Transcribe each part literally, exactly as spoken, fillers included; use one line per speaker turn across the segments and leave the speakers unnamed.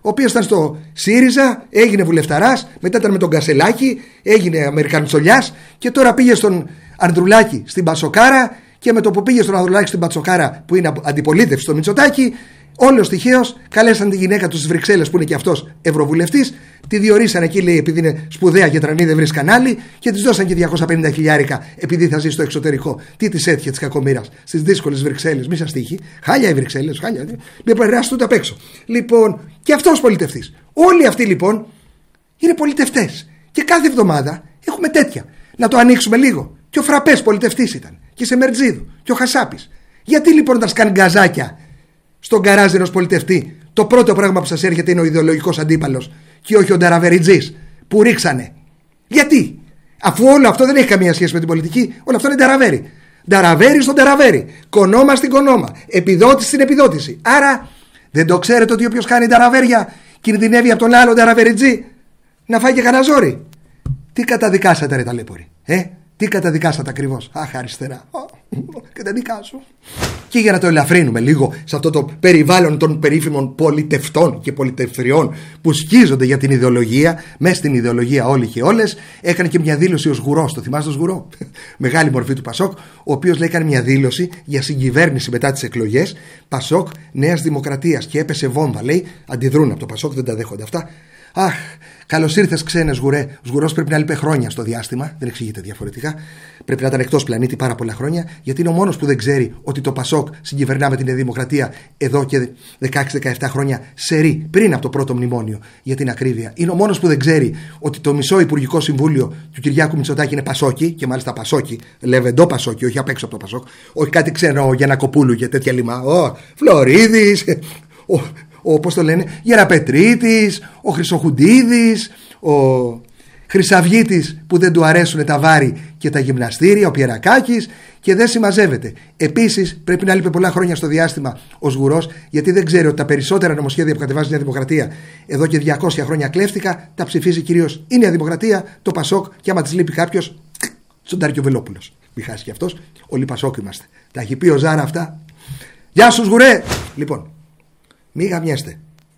ο οποίος ήταν στο ΣΥΡΙΖΑ, έγινε βουλευταράς, μετά ήταν με τον Κασελάκη, έγινε Αμερικαντσολιάς και τώρα πήγε στον Ανδρουλάκη στην Πασοκάρα και με το που πήγε στον Ανδρουλάκη στην Πασοκάρα που είναι αντιπολίτευση στο Μητσοτάκη, όλος τυχαίως καλέσαν τη γυναίκα του στις Βρυξέλλες που είναι και αυτός ευρωβουλευτής, τη διορίσαν εκεί λέει επειδή είναι σπουδαία και τρανή δεν βρίσκει κανάλι και της δώσαν και διακόσια πενήντα χιλιάρικα επειδή θα ζει στο εξωτερικό. Τι της έτυχε της κακομοίρας στις δύσκολες Βρυξέλλες, μη σας τύχει. Χάλια οι Βρυξέλλες, χάλια. Μην περάσει ούτε απ' έξω. Λοιπόν, και αυτός πολιτευτής. Όλοι αυτοί λοιπόν είναι πολιτευτές και κάθε εβδομάδα έχουμε τέτοια. Να το ανοίξουμε λίγο. Και ο Φραπές πολιτευτής ήταν. Και σε Μερτζίδου. Και ο Χασάπης. Γιατί λοιπόν όταν σκάνει γκαζάκια στον γκαράζ ενός πολιτευτή, το πρώτο πράγμα που σας έρχεται είναι ο ιδεολογικός αντίπαλος και όχι ο Νταραβεριτζής που ρίξανε? Γιατί? Αφού όλο αυτό δεν έχει καμία σχέση με την πολιτική, όλο αυτό είναι Νταραβέρι. Νταραβέρι στον Νταραβέρι. Κονόμα στην κονόμα. Επιδότηση στην επιδότηση. Άρα δεν το ξέρετε ότι όποιος κάνει Νταραβέρια κινδυνεύει από τον άλλο Νταραβεριτζή να φάει και κανένα ζόρι? Τι καταδικάσατε ρε ταλέποροι? Ε? Τι καταδικάσατε ακριβώς? Αχ, αριστερά. Καταδικάσω. Και για να το ελαφρύνουμε λίγο σε αυτό το περιβάλλον των περίφημων πολιτευτών και πολιτευτριών που σκίζονται για την ιδεολογία, μέσα στην ιδεολογία όλοι και όλες, έκανε και μια δήλωση ο Σγουρός. Το θυμάστε τον Σγουρό? Μεγάλη μορφή του Πασόκ, ο οποίος λέει έκανε μια δήλωση για συγκυβέρνηση μετά τις εκλογές. Πασόκ Νέας Δημοκρατίας και έπεσε βόμβα. Λέει, αντιδρούν από το Πασόκ, δεν τα δέχονται αυτά. Αχ, καλώς ήρθες ξένε Σγουρέ. Ο Σγουρός πρέπει να λείπει χρόνια στο διάστημα, δεν εξηγείται διαφορετικά. Πρέπει να ήταν εκτός πλανήτη πάρα πολλά χρόνια, γιατί είναι ο μόνος που δεν ξέρει ότι το Πασόκ συγκυβερνά με την Νέα Δημοκρατία εδώ και δεκαέξι δεκαεπτά χρόνια σερί, πριν από το πρώτο μνημόνιο, για την ακρίβεια. Είναι ο μόνος που δεν ξέρει ότι το μισό Υπουργικό Συμβούλιο του Κυριάκου Μητσοτάκη είναι Πασόκι, και μάλιστα Πασόκι, λεβεντό Πασόκι, όχι απ' έξω από το Πασόκ, όχι κάτι ξένο Γιαννακοπούλου και τέτοια λιμά. Ο Φλωρίδης, ο. Ο, πώς το λένε, Γεραπετρίτης, ο Χρυσοχουντίδης, ο Χρυσαυγίτης που δεν του αρέσουν τα βάρη και τα γυμναστήρια, ο Πιερακάκης, και δεν συμμαζεύεται. Επίσης πρέπει να λείπει πολλά χρόνια στο διάστημα ο Σγουρός, γιατί δεν ξέρει ότι τα περισσότερα νομοσχέδια που κατεβάζει η Νέα Δημοκρατία εδώ και διακόσια χρόνια κλέφτηκα, τα ψηφίζει κυρίως η Νέα Δημοκρατία, το Πασόκ, και άμα της λείπει κάποιος, στον Τάρκιο Βελόπουλος. Μη χάσει κι αυτός, όλοι Πασόκ είμαστε. Τα έχει πει ο Ζάρα αυτά. Γεια σου Σγουρέ! Λοιπόν. Μη γαμιέστε.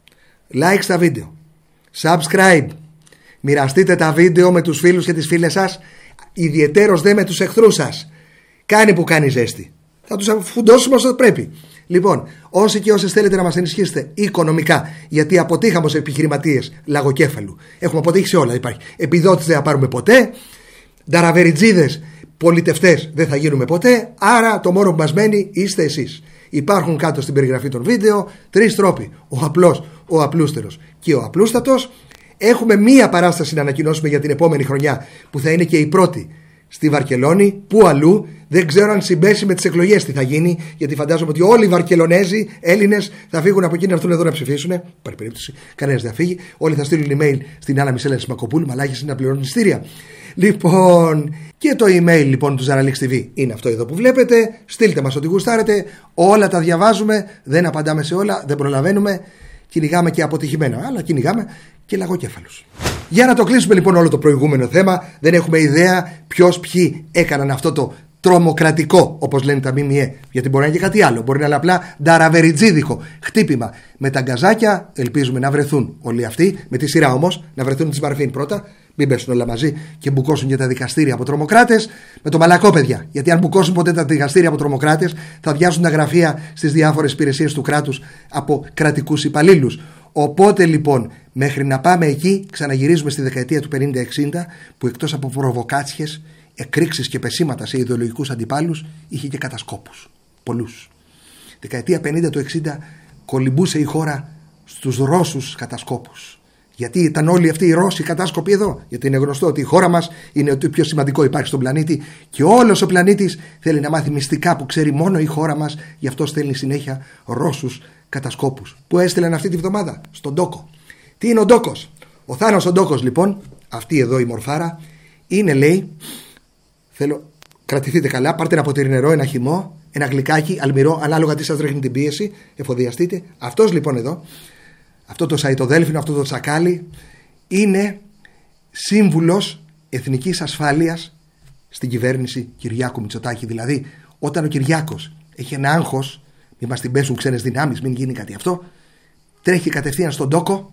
Like στα βίντεο. Subscribe. Μοιραστείτε τα βίντεο με τους φίλους και τις φίλες σας. Ιδιαιτέρως δε με τους εχθρούς σας. Κάνει που κάνει ζέστη. Θα τους φουντώσουμε όσο πρέπει. Λοιπόν, όσοι και όσες θέλετε να μας ενισχύσετε οικονομικά, γιατί αποτύχαμε ως επιχειρηματίες λαγοκέφαλου. Έχουμε αποτύχει σε όλα. Υπάρχει επιδότηση, δεν θα πάρουμε ποτέ. Νταραβεριτζίδες, πολιτευτές, δεν θα γίνουμε ποτέ. Άρα το μόνο που μας μένει είστε εσείς. Υπάρχουν κάτω στην περιγραφή των βίντεο τρεις τρόποι. Ο απλός, ο απλούστερος και ο απλούστατος. Έχουμε μία παράσταση να ανακοινώσουμε για την επόμενη χρονιά, που θα είναι και η πρώτη στη Βαρκελόνη. Πού αλλού? Δεν ξέρω αν συμπέσει με τις εκλογές τι θα γίνει, γιατί φαντάζομαι ότι όλοι οι Βαρκελονέζοι, Έλληνες, θα φύγουν από εκεί να έρθουν εδώ να ψηφίσουν. Υπάρχει περίπτωση, κανένας δεν θα φύγει. Όλοι θα στείλουν email στην Άννα Μισέλα Σμακοπούλου, μαλάκες είναι να πληρώνουν εισιτήρια. Λοιπόν, και το email λοιπόν του Ζαραλίξ τι βι είναι αυτό εδώ που βλέπετε. Στείλτε μας ό,τι γουστάρετε. Όλα τα διαβάζουμε. Δεν απαντάμε σε όλα. Δεν προλαβαίνουμε. Κυνηγάμε και αποτυχημένα. Αλλά κυνηγάμε και λαγοκέφαλους. Για να το κλείσουμε λοιπόν όλο το προηγούμενο θέμα. Δεν έχουμε ιδέα ποιος, ποιοι έκαναν αυτό το τρομοκρατικό, όπως λένε τα ΜΜΕ. Γιατί μπορεί να είναι και κάτι άλλο. Μπορεί να είναι απλά νταραβεριτζίδικο χτύπημα με τα γκαζάκια. Ελπίζουμε να βρεθούν όλοι αυτοί. Με τη σειρά όμως. Να βρεθούν τις Μαρφίν πρώτα. Μην πέσουν όλα μαζί και μπουκώσουν και τα δικαστήρια από τρομοκράτες. Με το μαλακό, παιδιά. Γιατί αν μπουκώσουν ποτέ τα δικαστήρια από τρομοκράτες, θα βιάζουν τα γραφεία στις διάφορες υπηρεσίες του κράτους από κρατικούς υπαλλήλους. Οπότε λοιπόν, μέχρι να πάμε εκεί, ξαναγυρίζουμε στη δεκαετία του πενήντα εξήντα, που εκτός από προβοκάτσιες, εκρήξεις και πεσήματα σε ιδεολογικούς αντιπάλους, είχε και κατασκόπους. Πολλούς. Δεκαετία πενήντα του εξήντα κολυμπούσε η χώρα στους Ρώσους κατασκόπους. Γιατί ήταν όλοι αυτοί οι Ρώσοι κατάσκοποι εδώ. Γιατί είναι γνωστό ότι η χώρα μας είναι το πιο σημαντικό υπάρχει στον πλανήτη και όλος ο πλανήτης θέλει να μάθει μυστικά που ξέρει μόνο η χώρα μας. Γι' αυτό στέλνει συνέχεια Ρώσους κατασκόπους. Που έστειλαν αυτή τη βδομάδα στον Ντόκο. Τι είναι ο Ντόκος? Ο Θάνος ο Ντόκος λοιπόν, αυτή εδώ η μορφάρα, είναι λέει, θέλω, κρατηθείτε καλά, πάρτε ένα ποτήρι νερό, ένα χυμό, ένα γλυκάκι, αλμυρό, ανάλογα τι σας ρίχνει την πίεση, εφοδιαστείτε. Αυτός λοιπόν εδώ. Αυτό το σαϊτοδέλφινο, αυτό το τσακάλι, είναι σύμβουλος εθνικής ασφάλειας στην κυβέρνηση Κυριάκου Μητσοτάκη. Δηλαδή, όταν ο Κυριάκος έχει ένα άγχος, μην μας την πέσουν ξένες δυνάμεις, μην γίνει κάτι αυτό, τρέχει κατευθείαν στον Ντόκο